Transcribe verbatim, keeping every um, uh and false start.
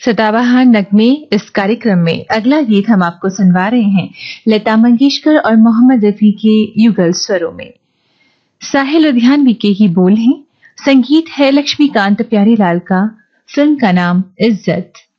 सदाबहार नगमे इस कार्यक्रम में अगला गीत हम आपको सुनवा रहे हैं लता मंगेशकर और मोहम्मद रफी के युगल स्वरों में। साहिल लुधियानवी के ही बोल हैं, संगीत है लक्ष्मीकांत प्यारेलाल का, फिल्म का नाम इज्जत।